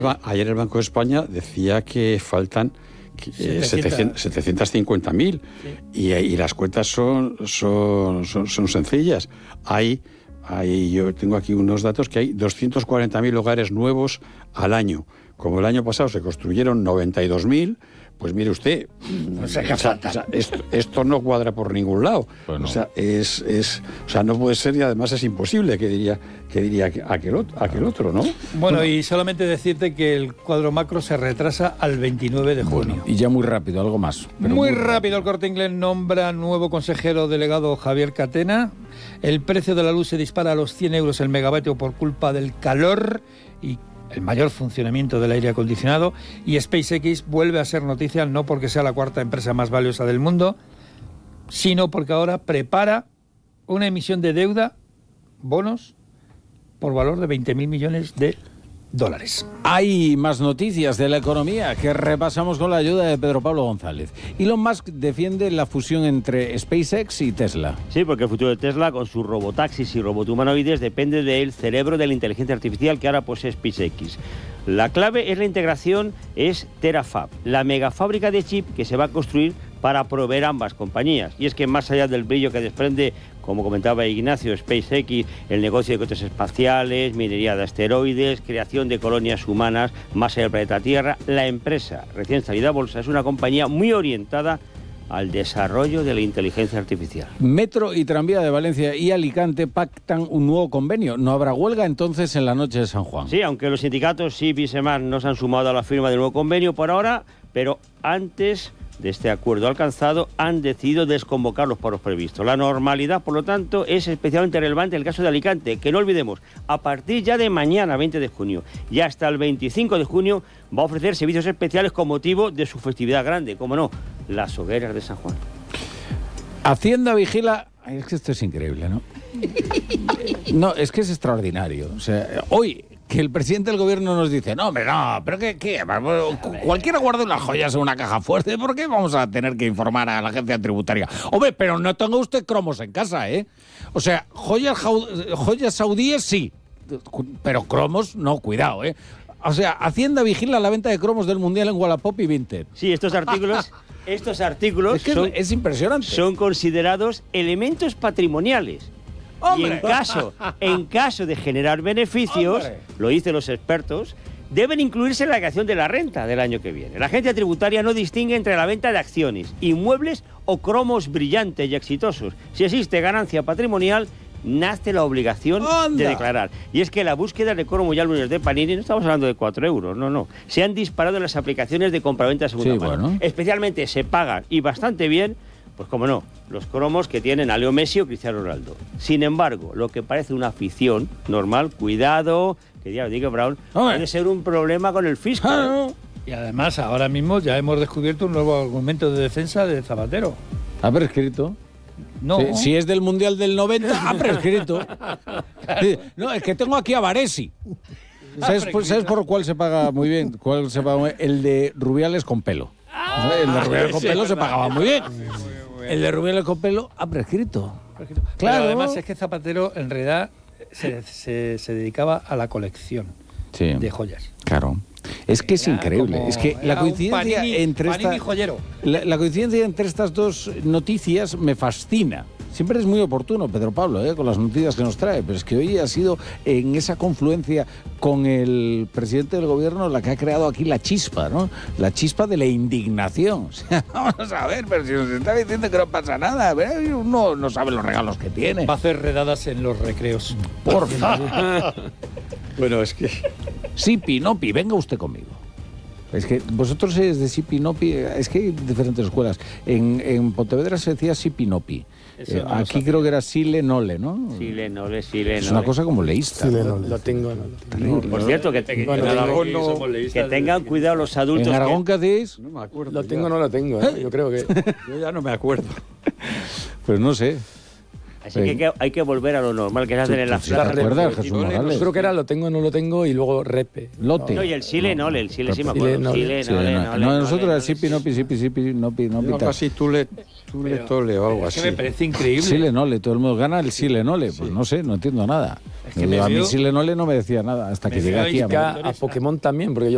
Ayer el Banco de España decía que faltan 750.000 y las cuentas son sencillas. Yo tengo aquí unos datos que hay 240.000 hogares nuevos al año. Como el año pasado se construyeron 92.000, pues mire usted, esto no cuadra por ningún lado. Pues no. No puede ser, y además es imposible, que diría aquel otro, ¿no? Bueno, y solamente decirte que el cuadro macro se retrasa al 29 de junio. Bueno, y ya muy rápido, algo más. Muy rápido, el Corte Inglés nombra nuevo consejero delegado Javier Catena. El precio de la luz se dispara a los 100 euros el megavatio por culpa del calor y el mayor funcionamiento del aire acondicionado. Y SpaceX vuelve a ser noticia, no porque sea la cuarta empresa más valiosa del mundo, sino porque ahora prepara una emisión de deuda, bonos, por valor de 20.000 millones de dólares. Hay más noticias de la economía que repasamos con la ayuda de Pedro Pablo González. Elon Musk defiende la fusión entre SpaceX y Tesla. Sí, porque el futuro de Tesla, con sus robotaxis y robothumanoides, depende del cerebro de la inteligencia artificial que ahora posee SpaceX. La clave es la integración, es Terafab, la megafábrica de chip que se va a construir para proveer ambas compañías. Y es que más allá del brillo que desprende, como comentaba Ignacio, SpaceX, el negocio de cohetes espaciales, minería de asteroides, creación de colonias humanas más allá del planeta Tierra, la empresa recién salida a bolsa es una compañía muy orientada al desarrollo de la inteligencia artificial. Metro y Tranvía de Valencia y Alicante pactan un nuevo convenio. ¿No habrá huelga entonces en la noche de San Juan? Sí, aunque los sindicatos SIP y SEMAR no se han sumado a la firma del nuevo convenio por ahora, pero antes de este acuerdo alcanzado han decidido desconvocar los paros previstos. La normalidad, por lo tanto, es especialmente relevante en el caso de Alicante, que no olvidemos, a partir ya de mañana, 20 de junio, y hasta el 25 de junio, va a ofrecer servicios especiales con motivo de su festividad grande, como no, las hogueras de San Juan. Hacienda vigila... Ay, es que esto es increíble, ¿no? No, es que es extraordinario. O sea, hoy que el presidente del gobierno nos dice, no, hombre, no, pero ¿qué? Cualquiera guarda unas joyas en una caja fuerte, ¿por qué vamos a tener que informar a la agencia tributaria? Hombre, pero no tenga usted cromos en casa, ¿eh? O sea, joyas saudíes sí, pero cromos no, cuidado, ¿eh? O sea, Hacienda vigila la venta de cromos del Mundial en Wallapop y Vinted. Sí, estos artículos es que es impresionante. Son considerados elementos patrimoniales. ¡Hombre! Y en caso de generar beneficios, ¡hombre!, lo dicen los expertos, deben incluirse en la declaración de la renta del año que viene. La agencia tributaria no distingue entre la venta de acciones, inmuebles o cromos brillantes y exitosos. Si existe ganancia patrimonial, nace la obligación de declarar. Y es que la búsqueda de cromo y álbumes de Panini, no estamos hablando de 4 euros, no. Se han disparado en las aplicaciones de compraventa de segunda mano. Bueno. Especialmente se pagan, y bastante bien, pues como no, los cromos que tienen a Leo Messi o Cristiano Ronaldo. Sin embargo, lo que parece una afición normal, cuidado, que ya lo diga Brown, puede ser un problema con el fisco. Y además, ahora mismo ya hemos descubierto un nuevo argumento de defensa de Zapatero. ¿Ha prescrito? No. Si es del Mundial del 90, ha prescrito. No, es que tengo aquí a Varesi. ¿Sabes por cuál se paga muy bien? ¿Cuál se paga muy bien? El de Rubiales con pelo. El de Rubiales con pelo se pagaba muy bien. El de Rubiales con pelo ha prescrito. Claro. Pero además es que Zapatero en realidad se dedicaba a la colección de joyas. Claro. Es que es increíble. Es que la coincidencia la coincidencia entre estas dos noticias me fascina. Siempre es muy oportuno, Pedro Pablo, con las noticias que nos trae, pero es que hoy ha sido en esa confluencia con el presidente del gobierno la que ha creado aquí la chispa, ¿no? La chispa de la indignación. O sea, vamos a ver, pero si nos está diciendo que no pasa nada, uno no sabe los regalos que tiene. Va a hacer redadas en los recreos. Por favor. Bueno, es que... Sipi, Nopi, venga usted conmigo. Es que vosotros sois de Sipi, Nopi, es que hay diferentes escuelas. En Pontevedra se decía Sipi, Nopi. Aquí creo que era Sile Nole, ¿no? Sile Nole. Es una cosa como leísta. Lo tengo. Por cierto, que tengan cuidado los adultos. ¿En Aragón qué hacéis? No me acuerdo. Lo tengo o no lo tengo, yo creo que... Yo ya no me acuerdo. Pues no sé. Así que hay que volver a lo normal, que es hacer en la ¿Te acuerdas, Jesús Morales? Creo que era lo tengo o no lo tengo y luego repe. Lote. No, y el Sile Nole, el Sile sí me acuerdo. No, nosotros era Sipi, Nopi, Nopi. Algo así, Tule Tole o algo así. Me parece increíble. Sile Nole, todo el mundo gana el Sile Nole. Pues no sé, no entiendo nada. A mí Sile Nole no me decía nada hasta que llegué aquí a Pokémon también, porque yo